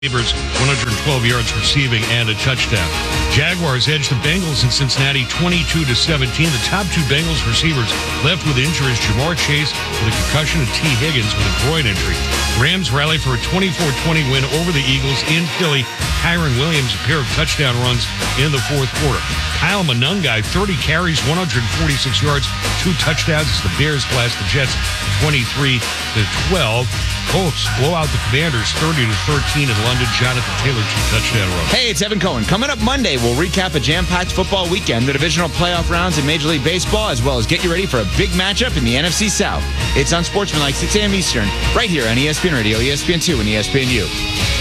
Receivers, 112 yards receiving and a touchdown. Jaguars edged the Bengals in Cincinnati 22-17. The top two Bengals receivers left with injuries: Jamar Chase with a concussion and T. Higgins with a groin injury. Rams rally for a 24-20 win over the Eagles in Philly. Kyron Williams, a pair of touchdown runs in the fourth quarter. Kyle Monangai, 30 carries, 146 yards, 2 touchdowns as the Bears blast the Jets 23-12. Colts blow out the Commanders 30-13 in London. Jonathan Taylor, 2 touchdown runs. Hey, it's Evan Cohen. Coming up Monday, we'll recap a jam-packed football weekend, the divisional playoff rounds in Major League Baseball, as well as get you ready for a big matchup in the NFC South. It's on Sportsmanlike, 6 a.m. Eastern, right here on ESPN Radio, ESPN2, and ESPNU.